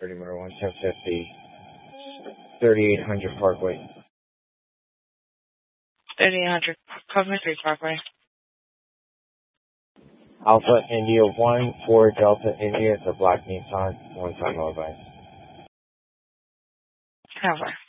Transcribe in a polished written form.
Number 1050, 3800 Parkway. 3800 Coventry Parkway. Alpha India 1 4 Delta India, it's a Black Nissan, one-time mobile. Over.